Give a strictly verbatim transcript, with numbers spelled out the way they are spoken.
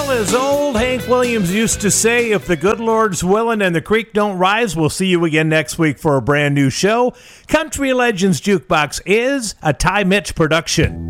Well, as old Hank Williams used to say, if the good Lord's willing and the creek don't rise, we'll see you again next week for a brand new show. Country Legends Jukebox is a Ty Mitch production.